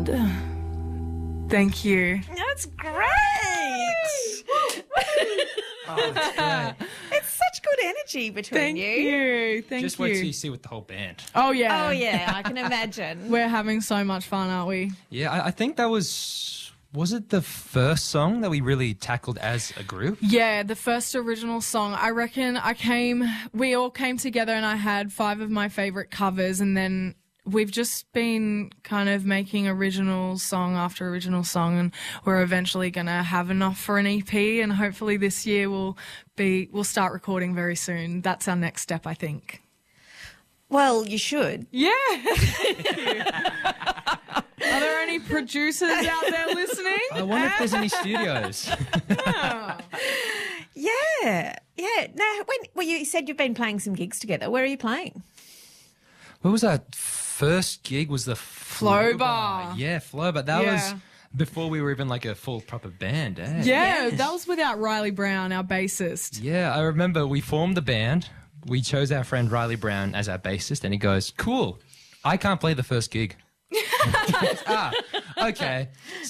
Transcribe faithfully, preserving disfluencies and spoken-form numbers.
Thank you. That's great. Oh, that's great. It's such good energy between Thank you. you. Thank Just you. wait till you see with the whole band. Oh, yeah. Oh, yeah, I can imagine. We're having so much fun, aren't we? Yeah, I, I think that was... Was it the first song that we really tackled as a group? Yeah, the first original song. I reckon I came, we all came together and I had five of my favourite covers, and then we've just been kind of making original song after original song, and we're eventually going to have enough for an E P, and hopefully this year we'll be, we'll start recording very soon. That's our next step, I think. Well, you should. Yeah. Are there any producers out there listening? I wonder if there's any studios. Yeah, yeah. Now, when well, you said you've been playing some gigs together. Where are you playing? What was that first gig? Was the Flow Flow Bar. Yeah, Flow Bar. That Yeah. was before we were even like a full proper band, eh? Yeah, that was without Riley Brown, our bassist. Yeah, I remember we formed the band. We chose our friend Riley Brown as our bassist, and he goes, "Cool, I can't play the first gig." ah, okay.